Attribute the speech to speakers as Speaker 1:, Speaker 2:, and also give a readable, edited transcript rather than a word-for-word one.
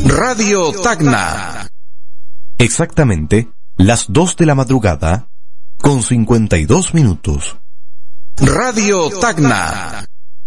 Speaker 1: Radio Tacna.
Speaker 2: Exactamente las 2 de la madrugada, con 52 minutos.
Speaker 1: Radio Tacna.